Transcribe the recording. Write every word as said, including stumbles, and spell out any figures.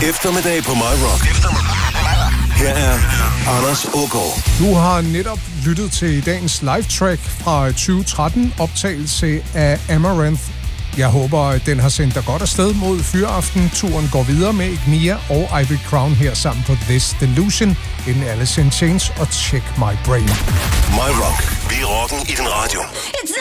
Eftermiddag på My Rock. Her er Anders Aagaard. Du har netop lyttet til dagens live-track fra tyve tretten, optagelse af Amaranth. Jeg håber, at den har sendt dig godt afsted mod Fyraften. Turen går videre med Ignia og Ivory Crown her sammen på This Delusion, inden Alice in Chains og Check My Brain. My Rock. Vi er rocken i din radio.